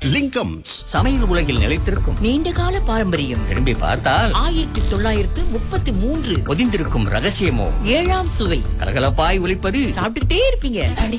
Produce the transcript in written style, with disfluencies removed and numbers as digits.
லிங்கம்ஸ். சமையல் உலகில் நிலைத்திருக்கும் நீண்டகால பாரம்பரியம். திரும்பி பார்த்தால் 1933 ஒதிந்திருக்கும் ரகசியமோ 7ஆம் சுவை. கலகலப்பாய் ஒலிப்பது சாப்பிட்டுட்டே இருப்பீங்க.